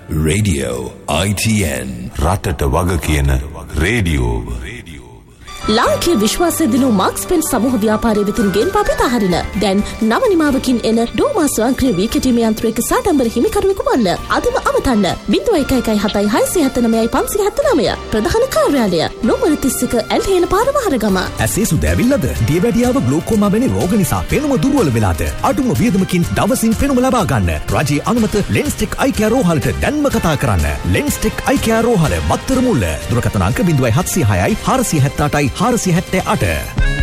Radio ITN රටට වග කියන රේඩියෝ. ලාංකීය විශ්වාසය දිනු මාක්ස් පෙන් සමූහ ව්‍යාපාරයේ වෙතින් ගෙන්වා ප්‍රතාහරින දැන් නව නිමාවකින් එන ඩෝමා ස්වයංක්‍රීය වී කැටීමේ යන්ත්‍රයක සාඩම්බර හිමිකරුවෙකු වන්න අදම අමතන්න 01177579 ප්‍රධාන කාර්යාලය නෝමර 31 ඇල්හේන පාර වහරගම. ඇසේ සුද ඇවිල්ලාද? දියවැඩියාව ග්ලෝකෝමා වැනි රෝග නිසා පෙනුම දුර්වල වෙලාද? අඩුම වියදමකින් දවසින් පෙනුම ලබා ගන්න. රජයේ අනුමත ලෙන්ස්ටෙක් අයි කෙයාර් රෝහලට දැන්ම කතා කරන්න. ලෙන්ස්ටෙක් අයි කෙයාර් රෝහල මත්තර මුල්ල. දුරකථන අංක 0706 478 478.